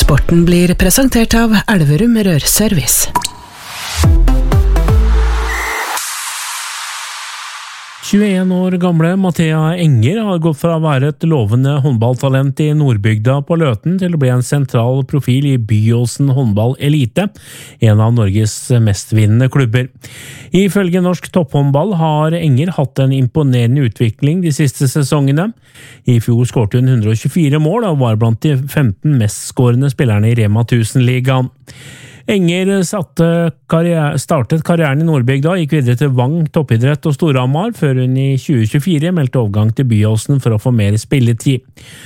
Sporten blir presentert av Elverum Rørservice. 21 år gamle Mathea Enger har gått fra å være et lovende håndballtalent i Nordbygda på Løten til å bli en sentral profil i Byåsen håndball elite, en av Norges mestvinnende klubber. Ifølge norsk topphåndball har Enger hatt en imponerende utvikling de siste sesongene. I fjor skårte hun 124 mål og var blant de 15 mest skårende spillerne i Rema 1000-ligaen. Enger startet karrieren i Nordbygda, gikk videre til Vang toppidrett og Storhamar, før hun i 2024 meldte overgang til Byåsen for å få mer spilletid.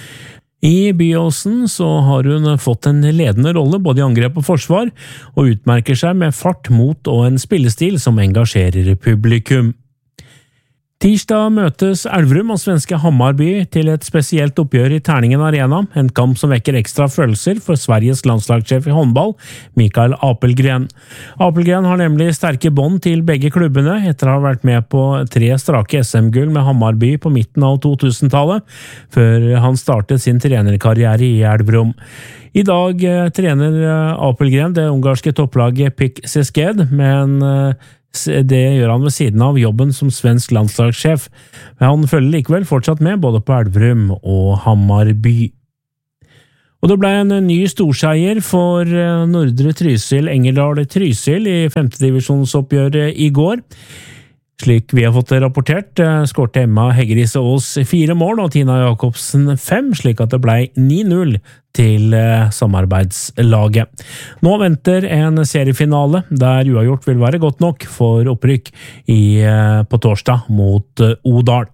I Byåsen så har hun fått en ledende rolle både i angrep og forsvar, og utmerker seg med fart, mot og en spillestil som engasjerer publikum. Tirsdag møtes Elverum og svenske Hammarby til et spesielt oppgjør i Terningen Arena, en kamp som vekker ekstra følelser for Sveriges landslagssjef i håndball, Mikael Apelgren. Apelgren har nemlig sterke bånd til begge klubbene etter å ha vært med på 3 strake SM-gull med Hammarby på midten av 2000-tallet, før han startet sin trenerkarriere i Elverum. I dag trener Apelgren det ungarske topplaget PIK Szeged, men det gjør han ved siden av jobben som svensk landslagssjef. Men han følger likevel fortsatt med både på Elverum og Hammarby. Og det ble en ny storseier for Nordre Trysil Engerdal Trysil i 5. divisjonsoppgjøret i går. Slik vi har fått rapportert, skårte Emma Heggerise Aas 4 mål og Tina Jakobsen 5, slik at det ble 9-0 til samarbeidslaget. Nå venter en seriefinale der uavgjort vil være godt nok for opprykk på torsdag mot Odal.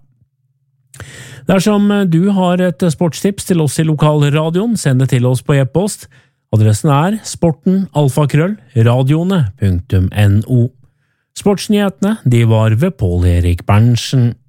Dersom du har et sportstips til oss i lokalradioen, send det til oss på e-post. Adressen er sporten@radioene.no. Sportsnyhetene, de var ved Pål Erik Berntsen.